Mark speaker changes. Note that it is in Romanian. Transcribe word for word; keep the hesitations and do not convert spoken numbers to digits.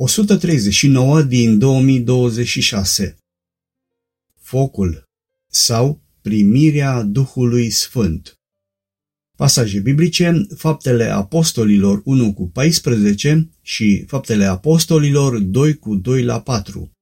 Speaker 1: o sută treizeci și nouă din două mii douăzeci și șase. Focul sau primirea Duhului Sfânt. Pasaje biblice: Faptele Apostolilor unu cu paisprezece și Faptele Apostolilor doi cu doi la patru.